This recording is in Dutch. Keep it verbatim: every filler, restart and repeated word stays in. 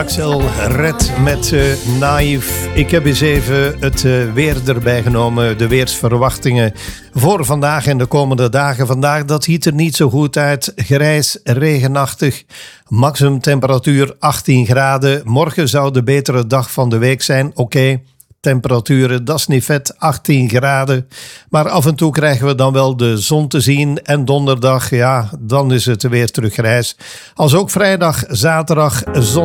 Axel Red met uh, Naïef. Ik heb eens even het uh, weer erbij genomen. De weersverwachtingen voor vandaag en de komende dagen. Vandaag, dat ziet er niet zo goed uit. Grijs, regenachtig. Maximum temperatuur achttien graden. Morgen zou de betere dag van de week zijn. Oké. Okay. Temperaturen, dat is niet vet, achttien graden. Maar af en toe krijgen we dan wel de zon te zien. En donderdag, ja, dan is het weer terug grijs. Als ook vrijdag, zaterdag, zon.